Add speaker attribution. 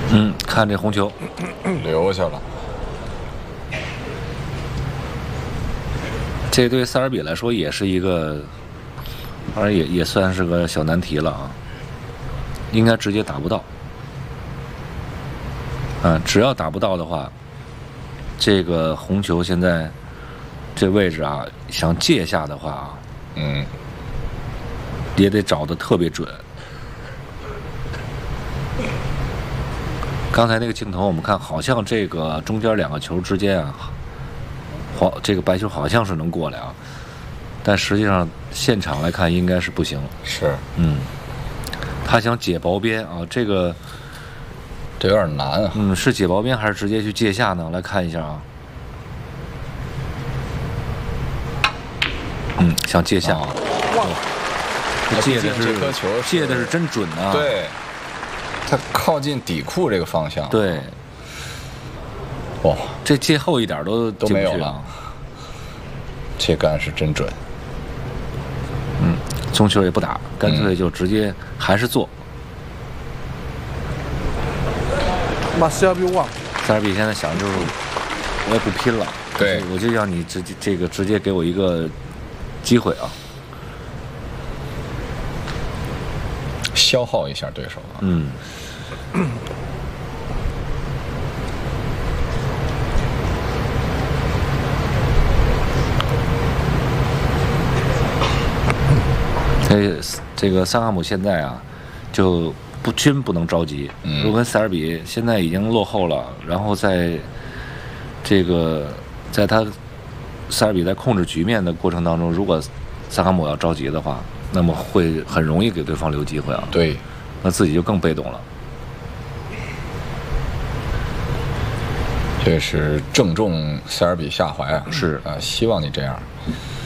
Speaker 1: 看这红球
Speaker 2: 留下了。
Speaker 1: 这对塞尔比来说也是一个，反正也算是个小难题了啊。应该直接打不到。只要打不到的话，这个红球现在这位置啊，想借下的话啊，也得找得特别准。刚才那个镜头我们看，好像这个中间两个球之间啊，这个白球好像是能过来啊，但实际上现场来看应该是不行。
Speaker 2: 是，
Speaker 1: 他想解薄边啊，这个
Speaker 2: 有点难啊。
Speaker 1: 是解薄边还是直接去借下呢？来看一下啊。想借下。借的是真准啊。
Speaker 2: 对。他靠近底库这个方向。
Speaker 1: 对。
Speaker 2: 哇，
Speaker 1: 这借后一点都
Speaker 2: 没有了。这杆是真准。
Speaker 1: 中球也不打，干脆就直接还是做。
Speaker 3: 把塞尔比忘。
Speaker 1: 塞尔比现在想的就是，我也不拼了，
Speaker 2: 对，
Speaker 1: 我就让你直接给我一个机会啊，
Speaker 2: 消耗一下对手啊。
Speaker 1: 这个桑哈姆现在啊，就不能着急。如果跟塞尔比现在已经落后了，然后在他塞尔比在控制局面的过程当中，如果桑哈姆要着急的话，那么会很容易给对方留机会啊。
Speaker 2: 对，
Speaker 1: 那自己就更被动了。
Speaker 2: 这是正中塞尔比下怀啊！
Speaker 1: 是
Speaker 2: 啊，希望你这样。